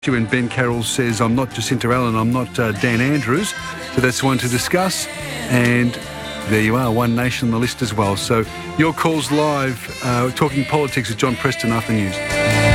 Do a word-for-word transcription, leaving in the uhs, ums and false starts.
When Ben Carroll says, I'm not Jacinta Allen, I'm not uh, Dan Andrews. So that's one to discuss. And there you are, One Nation on the list as well. So your calls live, uh, talking politics with John Preston after news.